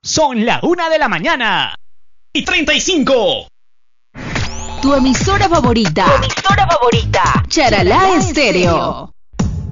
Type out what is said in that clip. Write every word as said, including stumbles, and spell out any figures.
Son la una de la mañana y treinta y cinco. Tu emisora favorita. Tu emisora favorita. Charalá Estéreo.